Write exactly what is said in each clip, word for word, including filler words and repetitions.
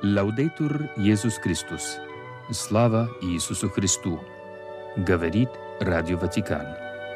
Лаудейтур Иисус Христос. Слава Иисусу Христу. Говорит Радио Ватикан.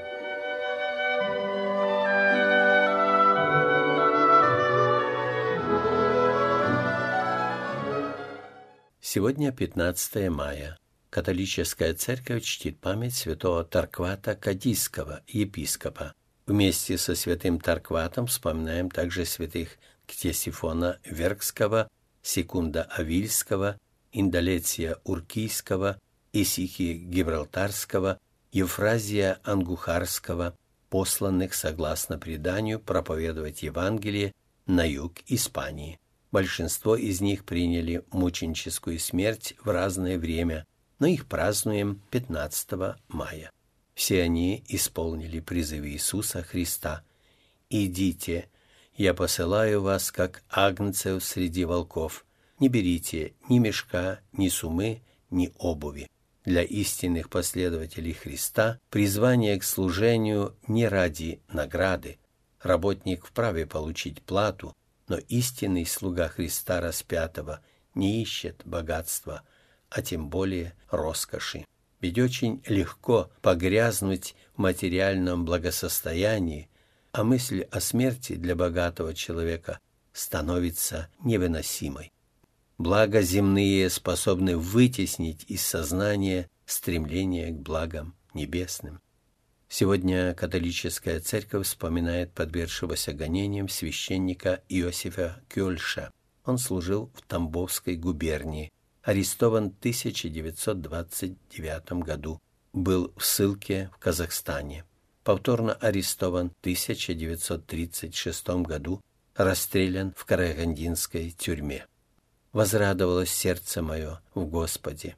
Сегодня пятнадцатое мая. Католическая церковь чтит память святого Торквата Кадисского, епископа. Вместе со святым Торкватом вспоминаем также святых Ктесифона Вергского, Секунда Авильского, Индолеция Уркийского, Исихи Гибралтарского, Евфразия Ангухарского, посланных, согласно преданию, проповедовать Евангелие на юг Испании. Большинство из них приняли мученическую смерть в разное время, но их празднуем пятнадцатого мая. Все они исполнили призыв Иисуса Христа: «Идите, я посылаю вас, как агнцев среди волков. Не берите ни мешка, ни сумы, ни обуви». Для истинных последователей Христа призвание к служению не ради награды. Работник вправе получить плату, но истинный слуга Христа распятого не ищет богатства, а тем более роскоши. Ведь очень легко погрязнуть в материальном благосостоянии, а мысль о смерти для богатого человека становится невыносимой. Блага земные способны вытеснить из сознания стремление к благам небесным. Сегодня католическая церковь вспоминает подвергшегося гонениям священника Иосифа Кёльша. Он служил в Тамбовской губернии, арестован в тысяча девятьсот двадцать девятом году, был в ссылке в Казахстане. Повторно арестован в тысяча девятьсот тридцать шестом году, расстрелян в Карагандинской тюрьме. Возрадовалось сердце мое в Господе.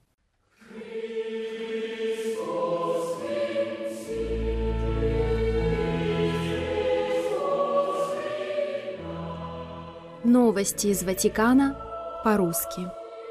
Новости из Ватикана по-русски.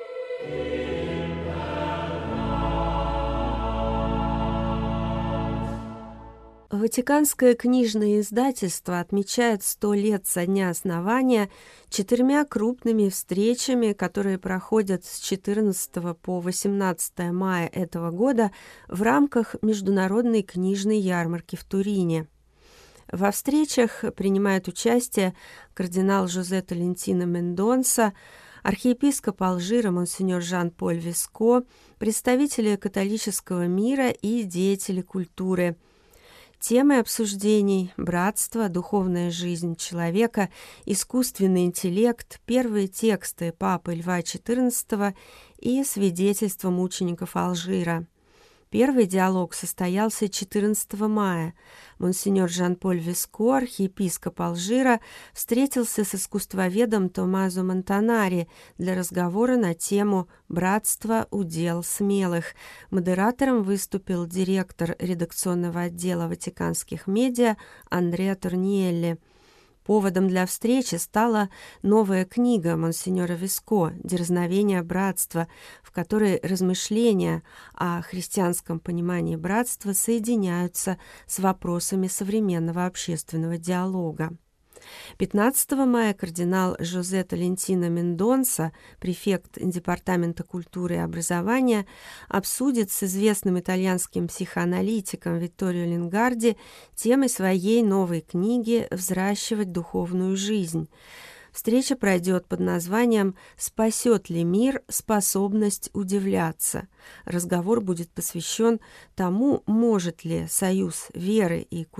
Ватиканское книжное издательство отмечает сто лет со дня основания четырьмя крупными встречами, которые проходят с четырнадцатого по восемнадцатое мая этого года в рамках Международной книжной ярмарки в Турине. Во встречах принимают участие кардинал Жозе Толентино Мендонса, архиепископ Алжира монсеньор Жан-Поль Виско, представители католического мира и деятели культуры. Темы обсуждений – братство, духовная жизнь человека, искусственный интеллект, первые тексты Папы Льва четырнадцатого и свидетельства мучеников Алжира. Первый диалог состоялся четырнадцатого мая. Монсеньор Жан-Поль Виско, архиепископ Алжира, встретился с искусствоведом Томмазо Монтанари для разговора на тему «Братство – удел смелых». Модератором выступил директор редакционного отдела ватиканских медиа Андреа Торниелли. Поводом для встречи стала новая книга монсеньора Виско «Дерзновение братства», в которой размышления о христианском понимании братства соединяются с вопросами современного общественного диалога. пятнадцатого мая кардинал Жозе Толентино Мендонса, префект Департамента культуры и образования, обсудит с известным итальянским психоаналитиком Витторио Лингарди темы своей новой книги «Взращивать духовную жизнь». Встреча пройдет под названием «Спасет ли мир способность удивляться?». Разговор будет посвящен тому, может ли союз веры и культуры